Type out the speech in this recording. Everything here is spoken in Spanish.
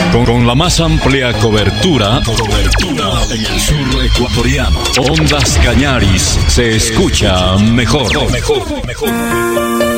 Con la más amplia cobertura en el sur ecuatoriano. Ondas Cañaris se escucha mejor.